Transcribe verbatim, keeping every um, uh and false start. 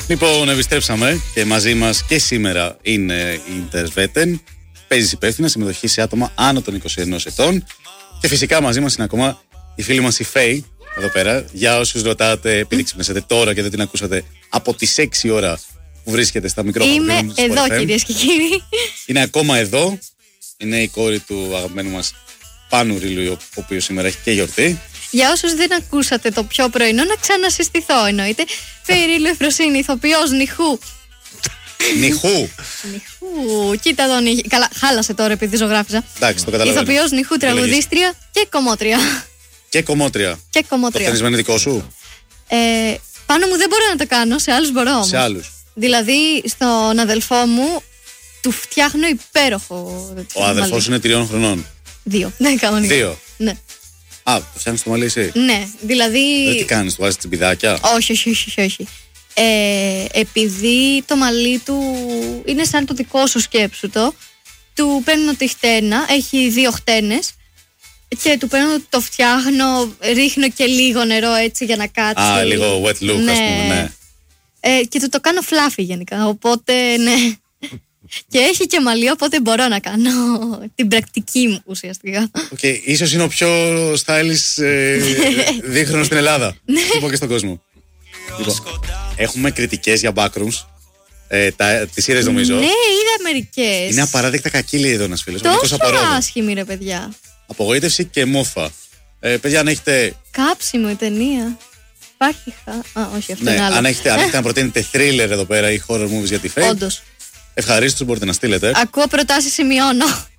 Λοιπόν, επιστρέψαμε και μαζί μας και σήμερα είναι η Interveten. Παίζεις υπεύθυνα, συμμετοχή σε άτομα άνω των είκοσι ενός ετών. Και φυσικά μαζί μας είναι ακόμα η φίλη μας η Φέη, εδώ πέρα. Για όσους ρωτάτε, επειδή ξυπνήσατε τώρα και δεν την ακούσατε από τις έξι ώρα που βρίσκεται στα μικρόφωνα. Είμαι εδώ, κυρίες και κύριοι. Είναι ακόμα εδώ. Είναι η κόρη του αγαπημένου μας Πάνου Ρίλου, ο οποίος σήμερα έχει και γιορτή. Για όσους δεν ακούσατε το πιο πρωινό, να ξανασυστηθώ εννοείται. Φέη Ρίλου Εφροσύνη, ηθοποιός Νιχού. Νιχού. Νιχού. Κοίτα τον Νιχού. Καλά, χάλασε τώρα επειδή ζωγράφιζα. Εντάξει, το καταλαβαίνω. Ηθοποιός Νιχού, τραγουδίστρια και κομμότρια. Και κομμότρια. Και κομμότρια. Το χτενισμένο δικό σου. Ε, πάνω μου δεν μπορώ να το κάνω, σε άλλους μπορώ όμως. Σε άλλους. Δηλαδή, στον αδελφό μου του φτιάχνω υπέροχο. Ο αδελφός είναι τριών χρονών. Δύο. Ναι, κανονικά. Δύο. Ναι. Α, το φτιάχνεις το μαλλί εσύ. Ναι, δηλαδή. Δεν τι κάνεις, του βάζεις τσιμπιδάκια. Όχι, όχι, όχι, όχι. Ε, επειδή το μαλλί του είναι σαν το δικό σου, σκέψου το, του παίρνω τη χτένα, έχει δύο χτένες και του παίρνω, το φτιάχνω, ρίχνω και λίγο νερό έτσι για να κάτσει. Α, λίγο wet look, ναι. ας πούμε, ναι. Ε, και του το κάνω φλάφι γενικά, οπότε ναι. Και έχει και μαλλί, οπότε μπορώ να κάνω την πρακτική μου ουσιαστικά. Okay, ίσως είναι ο πιο stylish ε, δίχρονος στην Ελλάδα. Θα πω και στον κόσμο. Λοιπόν, έχουμε κριτικές για backrooms. Ε, τα, τις είδες νομίζω. Ναι, είδα μερικές. Είναι απαράδεκτα κακή, λέει εδώ ένας φίλος. Τόσο άσχημη, ρε παιδιά. Απογοήτευση και μόφα. Ε, παιδιά, αν έχετε. Κάψιμο η ταινία. Υπάρχει. Χα... Α, όχι, αυτό ναι, είναι άλλο. Αν έχετε, αν έχετε να προτείνετε thriller εδώ πέρα ή horror movies για τη Φέη. Όντως. Ευχαρίστως μπορείτε να στείλετε. Ακούω προτάσεις, σημειώνω.